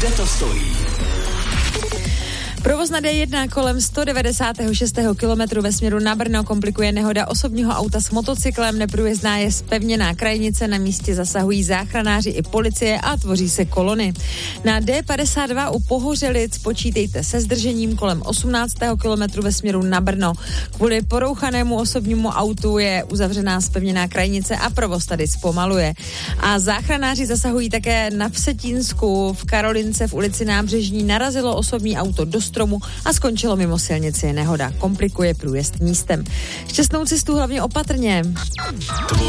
Kde to stojí? Provoz na D1 kolem 196. kilometru ve směru na Brno komplikuje nehoda osobního auta s motocyklem, neprůjezdná je zpevněná krajnice, na místě zasahují záchranáři i policie a tvoří se kolony. Na D52 u Pohořelic počítejte se zdržením kolem 18. kilometru ve směru na Brno. Kvůli porouchanému osobnímu autu je uzavřená zpevněná krajnice a provoz tady zpomaluje. A záchranáři zasahují také na Vsetínsku. V Karolince v ulici Nábřežní narazilo osobní auto do stromu a skončilo mimo silnici. Nehoda komplikuje průjezd místem. Šťastnou cestu hlavně opatrně. Tvůj